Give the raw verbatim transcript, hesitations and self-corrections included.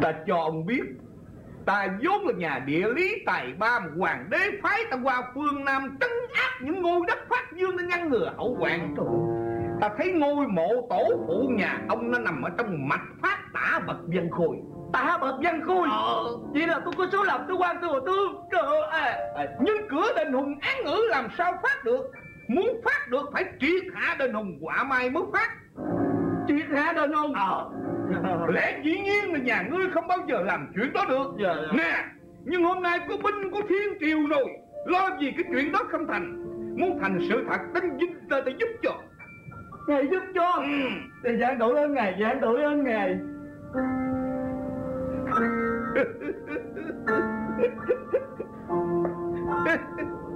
Ta cho ông biết, ta vốn là nhà địa lý tài ba, hoàng đế phái ta qua phương Nam trấn áp những ngôi đất phát dương để ngăn ngừa hậu hoạn. Ta thấy ngôi mộ tổ phụ nhà ông nó nằm ở trong mạch phát Tả Bật Văn Khôi. Tả Bật Văn Khôi? Ờ. Vậy là tôi có số lầm tôi quan tôi tương. Trời ơi à, à, nhưng cửa đền Hùng án ngữ làm sao phát được? Muốn phát được phải triệt hạ đền Hùng quả mai mới phát. Triệt hạ đền Hùng? Ờ. Lẽ dĩ nhiên là nhà ngươi không bao giờ làm chuyện đó được. Dạ, dạ. Nè, nhưng hôm nay có binh có thiên triều rồi, lo gì cái chuyện đó không thành. Muốn thành sự thật tinh dinh ta ta giúp cho. Ngài giúp cho. Ừ. Thì giảng đổi ơn ngài, giảng đổi ơn ngài.